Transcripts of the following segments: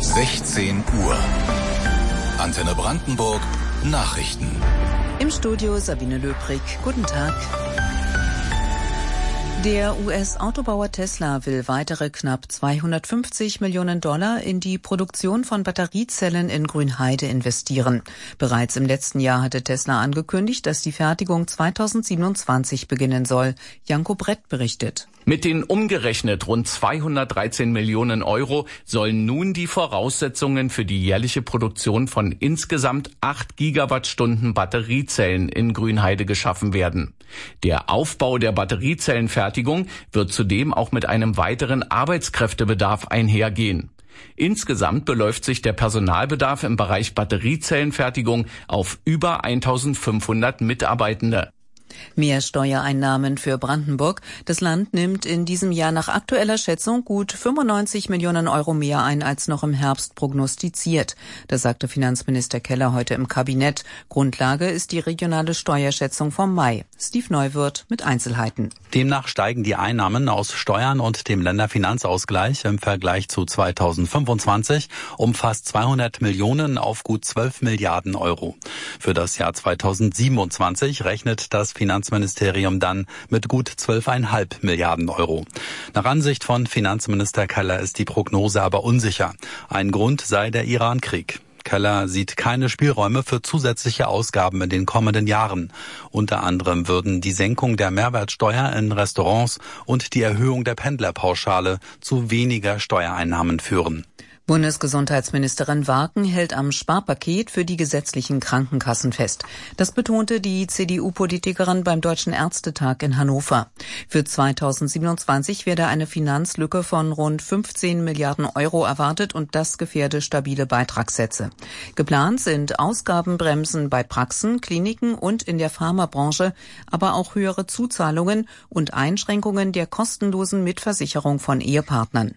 16 Uhr. Antenne Brandenburg Nachrichten. Im Studio Sabine Löbrig. Guten Tag. Der US-Autobauer Tesla will weitere knapp $250 Millionen in die Produktion von Batteriezellen in Grünheide investieren. Bereits im letzten Jahr hatte Tesla angekündigt, dass die Fertigung 2027 beginnen soll. Janko Brett berichtet. Mit den umgerechnet rund 213 Millionen Euro sollen nun die Voraussetzungen für die jährliche Produktion von insgesamt 8 Gigawattstunden Batteriezellen in Grünheide geschaffen werden. Der Aufbau der Batteriezellenfertigung wird zudem auch mit einem weiteren Arbeitskräftebedarf einhergehen. Insgesamt beläuft sich der Personalbedarf im Bereich Batteriezellenfertigung auf über 1500 Mitarbeitende. Mehr Steuereinnahmen für Brandenburg. Das Land nimmt in diesem Jahr nach aktueller Schätzung gut 95 Millionen Euro mehr ein als noch im Herbst prognostiziert. Das sagte Finanzminister Keller heute im Kabinett. Grundlage ist die regionale Steuerschätzung vom Mai. Steve Neuwirth mit Einzelheiten. Demnach steigen die Einnahmen aus Steuern und dem Länderfinanzausgleich im Vergleich zu 2025 um fast 200 Millionen auf gut 12 Milliarden Euro. Für das Jahr 2027 rechnet das Finanzministerium dann mit gut 12,5 Milliarden Euro. Nach Ansicht von Finanzminister Keller ist die Prognose aber unsicher. Ein Grund sei der Iran-Krieg. Keller sieht keine Spielräume für zusätzliche Ausgaben in den kommenden Jahren. Unter anderem würden die Senkung der Mehrwertsteuer in Restaurants und die Erhöhung der Pendlerpauschale zu weniger Steuereinnahmen führen. Bundesgesundheitsministerin Warken hält am Sparpaket für die gesetzlichen Krankenkassen fest. Das betonte die CDU-Politikerin beim Deutschen Ärztetag in Hannover. Für 2027 werde eine Finanzlücke von rund 15 Milliarden Euro erwartet und das gefährde stabile Beitragssätze. Geplant sind Ausgabenbremsen bei Praxen, Kliniken und in der Pharmabranche, aber auch höhere Zuzahlungen und Einschränkungen der kostenlosen Mitversicherung von Ehepartnern.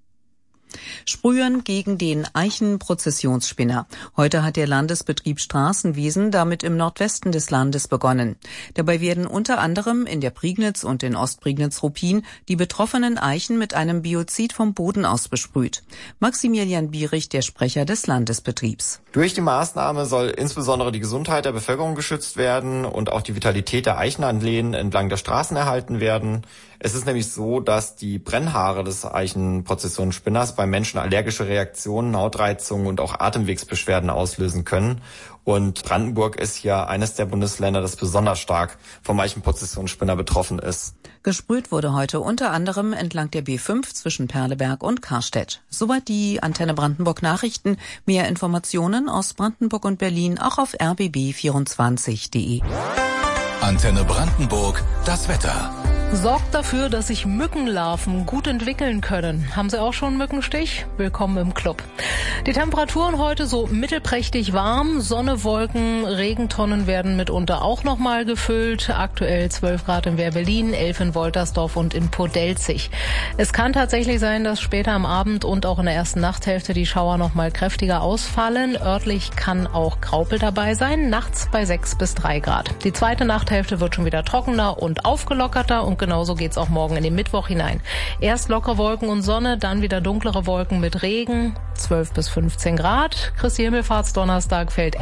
Sprühen gegen den Eichenprozessionsspinner. Heute hat der Landesbetrieb Straßenwesen damit im Nordwesten des Landes begonnen. Dabei werden unter anderem in der Prignitz und in Ostprignitz-Ruppin die betroffenen Eichen mit einem Biozid vom Boden aus besprüht. Maximilian Bierich, der Sprecher des Landesbetriebs. Durch die Maßnahme soll insbesondere die Gesundheit der Bevölkerung geschützt werden und auch die Vitalität der Eichenanlehnen entlang der Straßen erhalten werden. Es ist nämlich so, dass die Brennhaare des Eichenprozessionsspinners beim Menschen allergische Reaktionen, Hautreizungen und auch Atemwegsbeschwerden auslösen können. Und Brandenburg ist hier eines der Bundesländer, das besonders stark vom Eichenprozessionsspinner betroffen ist. Gesprüht wurde heute unter anderem entlang der B5 zwischen Perleberg und Karstedt. Soweit die Antenne Brandenburg Nachrichten. Mehr Informationen aus Brandenburg und Berlin auch auf rbb24.de. Antenne Brandenburg, das Wetter. Sorgt dafür, dass sich Mückenlarven gut entwickeln können. Haben Sie auch schon einen Mückenstich? Willkommen im Club. Die Temperaturen heute so mittelprächtig warm. Sonne, Wolken, Regentonnen werden mitunter auch nochmal gefüllt. Aktuell 12 Grad in Wehr-Berlin, 11 in Woltersdorf und in Podelzig. Es kann tatsächlich sein, dass später am Abend und auch in der ersten Nachthälfte die Schauer nochmal kräftiger ausfallen. Örtlich kann auch Graupel dabei sein. Nachts bei 6 bis 3 Grad. Die zweite Nachthälfte wird schon wieder trockener und aufgelockerter und genauso geht's auch morgen in den Mittwoch hinein. Erst lockere Wolken und Sonne, dann wieder dunklere Wolken mit Regen, 12 bis 15 Grad. Christi Himmelfahrtsdonnerstag fällt